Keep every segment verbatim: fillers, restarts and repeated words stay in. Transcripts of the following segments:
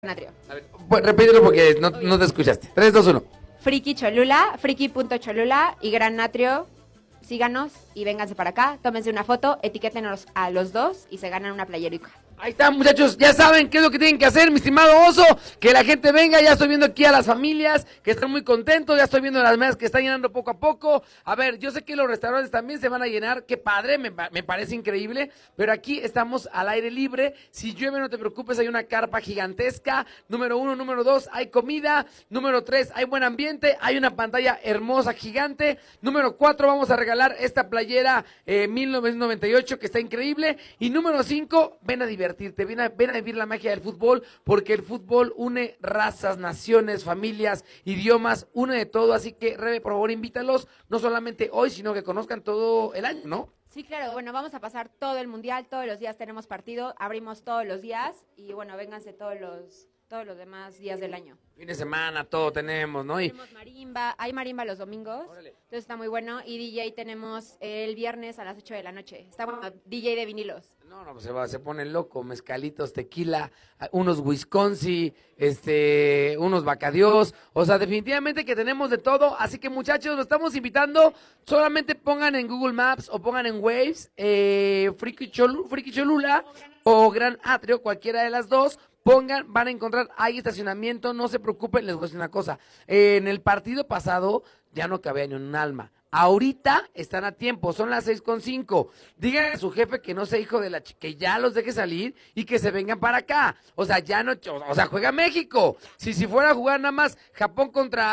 Natrio. A ver, pues, repítelo porque no, no te escuchaste. tres, dos, uno. Friki Cholula, friki.cholula y Gran Natrio. Síganos y vénganse para acá, tómense una foto, etiquétenos a los dos y se ganan una playerica. Ahí está, muchachos, ya saben qué es lo que tienen que hacer, mi estimado Oso, que la gente venga, ya estoy viendo aquí a las familias que están muy contentos, ya estoy viendo las mesas que están llenando poco a poco. A ver, yo sé que los restaurantes también se van a llenar, qué padre, me, me parece increíble, pero aquí estamos al aire libre, si llueve no te preocupes, hay una carpa gigantesca, número uno, número dos, hay comida, número tres, hay buen ambiente, hay una pantalla hermosa, gigante, número cuatro, vamos a regalar esta playera eh, mil novecientos noventa y ocho que está increíble, y número cinco, ven a divertirte. Ven a, ven a vivir la magia del fútbol, porque el fútbol une razas, naciones, familias, idiomas, une de todo, así que Rebe, por favor, invítalos, no solamente hoy, sino que conozcan todo el año, ¿no? Sí, claro, bueno, vamos a pasar todo el mundial, todos los días tenemos partido, abrimos todos los días y bueno, vénganse todos los, todos los demás días del año. Fin de semana, todo tenemos, ¿no? Y... tenemos marimba, hay marimba los domingos, Órale. Entonces está muy bueno, y D J tenemos el viernes a las ocho de la noche, está bueno, D J de vinilos. No, no, pues se va, se pone loco, mezcalitos, tequila, unos Wisconsin, este, unos Bacadios, o sea, definitivamente que tenemos de todo, así que muchachos, los estamos invitando, solamente pongan en Google Maps o pongan en Waves, eh, Friki, Cholu, Friki Cholula o Gran Atrio, cualquiera de las dos, pongan, van a encontrar, hay estacionamiento, no se preocupen, les voy a decir una cosa, eh, en el partido pasado ya no cabía ni un alma. Ahorita están a tiempo, son las seis con cinco. Díganle a su jefe que no sea hijo de la chica, que ya los deje salir y que se vengan para acá. O sea, ya no, o sea, juega México. Si si fuera a jugar nada más Japón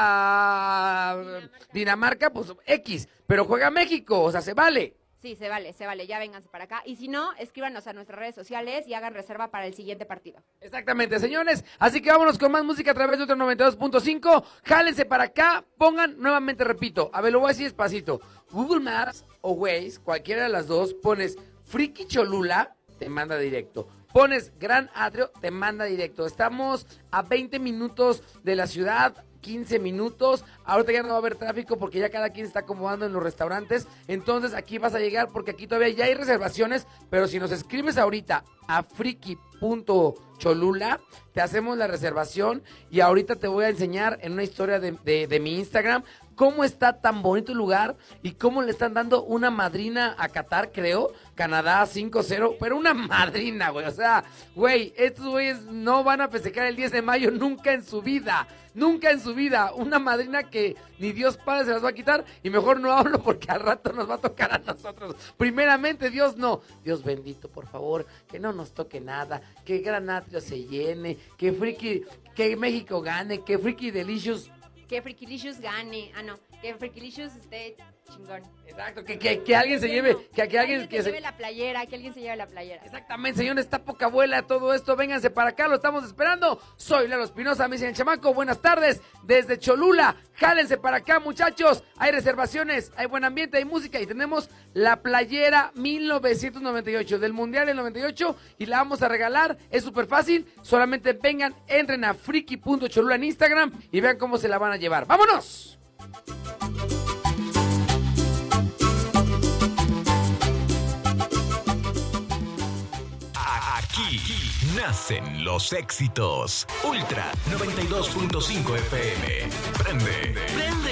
contra Dinamarca, Dinamarca pues X, pero juega México, o sea, se vale. Sí, se vale, se vale, ya vénganse para acá. Y si no, escríbanos a nuestras redes sociales y hagan reserva para el siguiente partido. Exactamente, señores. Así que vámonos con más música a través de otro noventa y dos punto cinco. Jálense para acá, pongan, nuevamente repito, a ver, lo voy a decir despacito. Google Maps o Waze, cualquiera de las dos, pones Friki Cholula, te manda directo. Pones Gran Atrio, te manda directo. Estamos a veinte minutos de la ciudad, quince minutos, ahorita ya no va a haber tráfico porque ya cada quien está acomodando en los restaurantes, entonces aquí vas a llegar porque aquí todavía ya hay reservaciones, pero si nos escribes ahorita a friki punto cholula, te hacemos la reservación y ahorita te voy a enseñar en una historia de, de, de mi Instagram cómo está tan bonito el lugar y cómo le están dando una madrina a Qatar, creo, Canadá cinco cero, pero una madrina, güey, o sea, güey, estos güeyes no van a festejar el diez de mayo nunca en su vida, nunca en su vida, una madrina que ni Dios Padre se las va a quitar, y mejor no hablo porque al rato nos va a tocar a nosotros, primeramente Dios no, Dios bendito, por favor, que no nos toque nada, que Gran Atrio se llene, que Friki, que México gane, que Friki Delicious, que Frikilicious gane, ah no, que Frikilicious esté chingón. Exacto, que, que, que alguien se lleve, que, que alguien, alguien que se se lleve la playera, que alguien se lleve la playera. Exactamente, señores, está poca abuela todo esto, vénganse para acá, lo estamos esperando. Soy Lalo Espinosa, me dicen chamaco, buenas tardes, desde Cholula, jálense para acá, muchachos, hay reservaciones, hay buen ambiente, hay música y tenemos la playera mil novecientos noventa y ocho del Mundial del noventa y ocho y la vamos a regalar, es súper fácil, solamente vengan, entren a friki punto cholula en Instagram y vean cómo se la van a llevar. ¡Vámonos! Aquí nacen los éxitos. Ultra noventa y dos punto cinco F M. Prende, prende.